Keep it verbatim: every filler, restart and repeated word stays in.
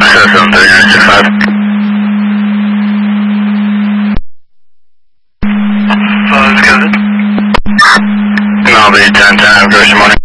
seven three nine six five. Five, got it. And I'll be ten ten, have a good morning.